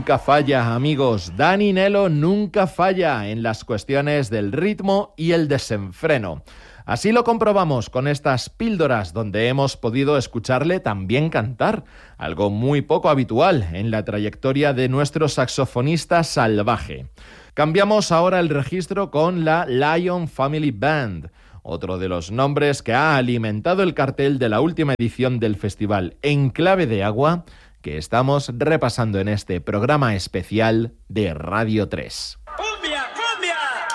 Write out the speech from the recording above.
Nunca falla, amigos. Dani Nelo nunca falla en las cuestiones del ritmo y el desenfreno. Así lo comprobamos con estas píldoras donde hemos podido escucharle también cantar, algo muy poco habitual en la trayectoria de nuestro saxofonista salvaje. Cambiamos ahora el registro con la Lion Family Band, otro de los nombres que ha alimentado el cartel de la última edición del festival En Clave de Agua, que estamos repasando en este programa especial de Radio 3.